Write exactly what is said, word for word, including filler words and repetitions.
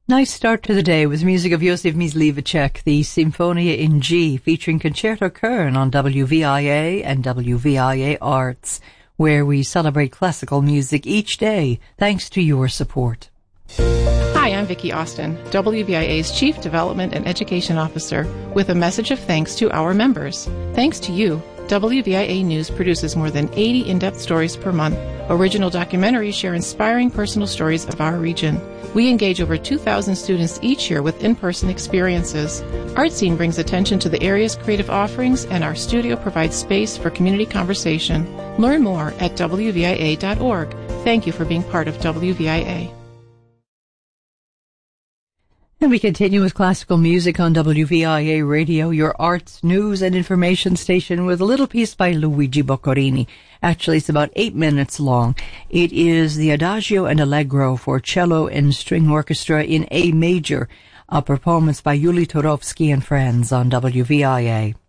Nice start to the day with music of Józef Myslivacek, the Symphonia in G, featuring Concerto Kern on W V I A and W V I A Arts, where we celebrate classical music each day, thanks to your support. Hi, I'm Vicki Austin, W V I A's Chief Development and Education Officer, with a message of thanks to our members. Thanks to you, W V I A News produces more than eighty in-depth stories per month. Original documentaries share inspiring personal stories of our region. We engage over two thousand students each year with in-person experiences. ArtScene brings attention to the area's creative offerings, and our studio provides space for community conversation. Learn more at W V I A dot org. Thank you for being part of W V I A. And we continue with classical music on W V I A Radio, your arts, news, and information station, with a little piece by Luigi Boccherini. Actually, it's about eight minutes long. It is the Adagio and Allegro for cello and string orchestra in A major, a performance by Yuli Turovsky and friends on W V I A.